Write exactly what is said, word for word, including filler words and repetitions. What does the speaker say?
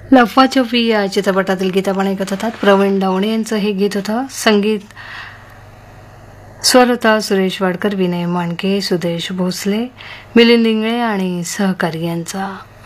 लफाछपी या चित्रपटातील गीत आपण ऐकत होतात. प्रवीण दवणे यांचं हे गीत होतं. संगीत स्वर होता सुरेश वाडकर, विनय मांडके, सुदेश भोसले, मिलिंद इंगळे आणि सहकारी यांचा.